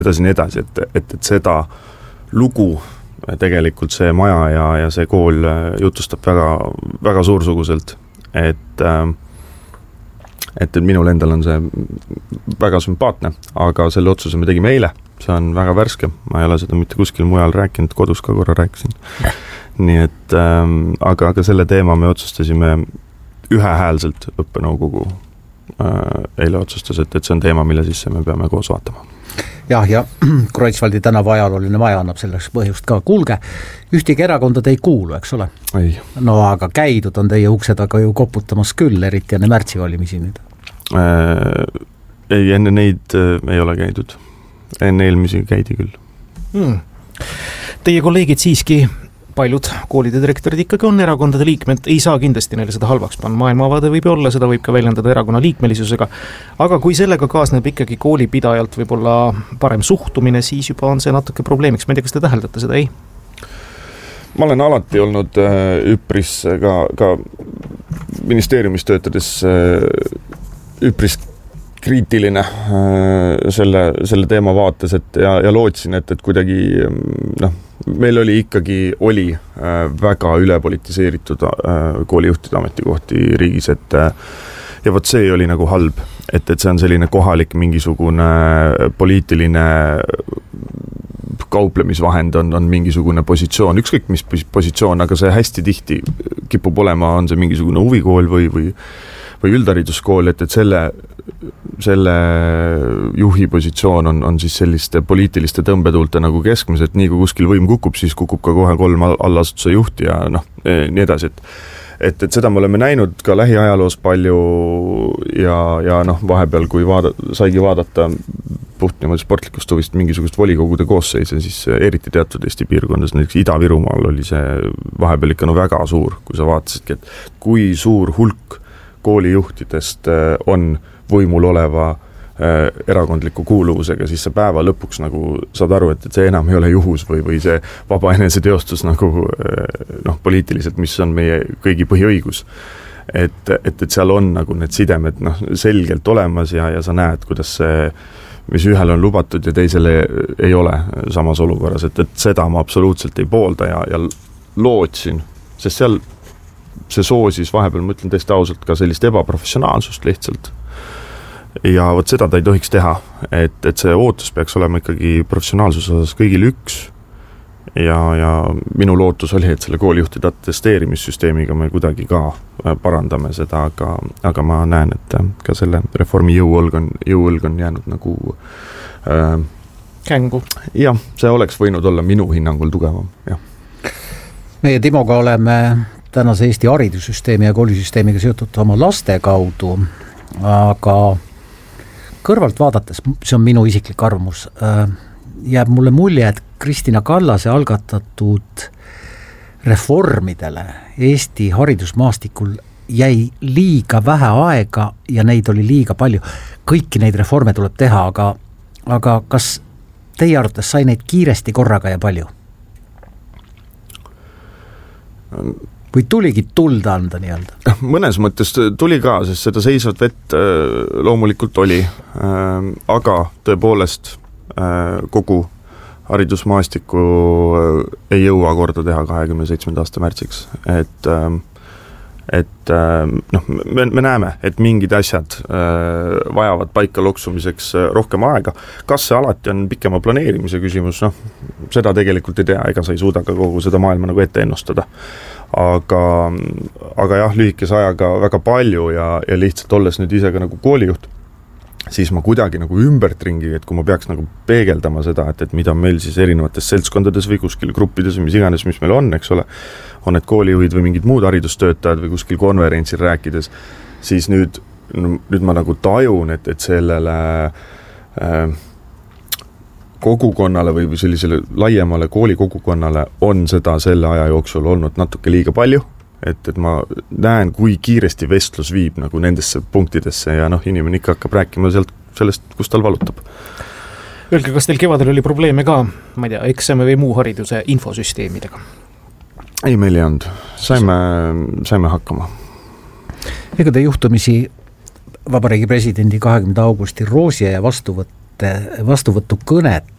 edasi, et seda lugu tegelikult see maja ja see kool jutustab väga, väga suursuguselt, et minul endal on see väga sümpaatne, aga selle otsuse me tegime eile, see on väga värske, ma ei ole seda mitte kuskil mujal rääkinud, kodus ka korra rääkisin. Nii et, aga selle teema me otsustasime ühehäälselt õppenõukogu eile otsustas, et see on teema, mille sisse me peame koos vaatama. Jah, ja Kreutzwaldi tänava ajalooline maja annab selleks põhjust ka. Kuulge, ühtegi erakonda te ei kuulu, eks ole? Ei. No aga käidud on teie uksed aga ju koputamas küll, eriti enne märtsivalimisi nüüd. Ei, enne neid ei ole käidud. Enne eelmisi käidi küll. Teie kolleegid siiski, paljud koolide direktorid ikkagi on erakondade liikmed, ei saa kindlasti neile seda halvaks panna, maailmavaade võib olla, seda võib ka väljendada erakonna liikmelisusega, aga kui sellega kaasneb ikkagi koolipidajalt võib-olla parem suhtumine, siis juba on see natuke probleemiks, ma ei tea, kas te täheldate seda, ei? Ma olen alati olnud üpris ka ministeeriumis töötades üpris kriitiline selle teema vaates, ja lootsin, et kuidagi meil oli väga ülepolitiseeritud koolijuhtide ametikohti riigis, ja võt see oli nagu halb, et see on selline kohalik mingisugune poliitiline kauplemisvahend on mingisugune positsioon, ükskõik mis positsioon, aga see hästi tihti kipub olema, on see mingisugune huvikool või üldhariduskool, et selle juhi positsioon on siis selliste poliitiliste tõmbetuulte nagu keskmes, et nii kui kuskil võim kukub, siis kukub ka kohe 3 allasutuse juhti ja nii edasi, et seda me oleme näinud ka lähiajaloos palju ja vahepeal, kui saigi vaadata puht niimoodi sportlikust huvist mingisugust volikogude koosseise, siis eriti teatud Eesti piirkondades, näiteks Ida-Virumaal oli see vahepeal ikka väga suur, kui sa vaatasidki, et kui suur hulk koolijuhtidest on võimul oleva erakondliku kuuluvusega, siis see päeva lõpuks nagu saad aru, et see enam ei ole juhus või see vaba eneseteostus nagu poliitiliselt, mis on meie kõigi põhiõigus. Et seal on nagu need sidemed selgelt olemas ja sa näed, kuidas see, mis ühel on lubatud ja teisele ei ole samas olukorras, et seda ma absoluutselt ei poolda ja lootsin, sest seal see soosis vahepeal, ma ütlen tõesti ausalt, ka sellist ebaprofessionaalsust lihtsalt. Ja võt seda ta ei tohiks teha, et see ootus peaks olema ikkagi professionaalsuse osas kõigil üks. Ja minu lootus oli, et selle koolijuhtide atesteerimissüsteemiga me kuidagi ka parandame seda, aga ma näen, et ka selle reformi jõuõlg on jäänud nagu kängu. Jah, see oleks võinud olla minu hinnangul tugevam, jah. Meie Timoga oleme tänase Eesti haridussüsteemi ja koolisüsteemiga seotud oma laste kaudu, aga kõrvalt vaadates, see on minu isiklik arvamus, jääb mulle mulje, et Kristina Kallase algatatud reformidele Eesti haridusmaastikul jäi liiga vähe aega ja neid oli liiga palju. Kõiki neid reforme tuleb teha, aga kas teie arvates sai neid kiiresti korraga ja palju? Või tuligi tulda anda nii-öelda? Mõnes mõttes tuli ka, sest seda seisvat vett loomulikult oli, aga tõepoolest kogu haridusmaastiku ei jõua korda teha 27. aasta märtsiks, et me näeme, et mingid asjad vajavad paika loksumiseks rohkem aega. Kas see alati on pikema planeerimise küsimus? Seda tegelikult ei tea, ega sa ei suuda ka kogu seda maailma nagu ette ennustada. Aga jah, lühikese ajaga väga palju ja lihtsalt olles nüüd ise ka nagu koolijuht, siis ma kuidagi nagu ümbert ringi, et kui ma peaks nagu peegeldama seda, et mida meil siis erinevates seltskondades või kuskil gruppides või mis iganes, mis meil on, eks ole, on need koolijuhid või mingid muud haridustöötajad või kuskil konverentsil rääkides, siis nüüd ma nagu tajun, et sellele kogukonnale või sellisele laiemale koolikogukonnale on seda selle aja jooksul olnud natuke liiga palju, et ma näen, kui kiiresti vestlus viib nagu nendesse punktidesse ja inimene ikka hakkab rääkima sellest, kus tal valutab. Öelge, kas teil kevadel oli probleeme ka, ma ei tea, eksami või muu hariduse infosüsteemidega? Ei, meil ei olnud. Saime hakkama. Ega te juhtumisi Vabariigi presidendi 20. augusti Roosieja vastuvõtt vastuvõtukõnet